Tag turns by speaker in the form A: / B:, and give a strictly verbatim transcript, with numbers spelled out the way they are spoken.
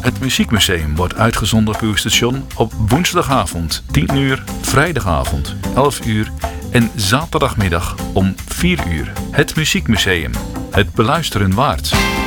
A: Het Muziekmuseum wordt uitgezonden op uw station op woensdagavond tien uur, vrijdagavond elf uur en zaterdagmiddag om vier uur. Het Muziekmuseum. Het beluisteren waard.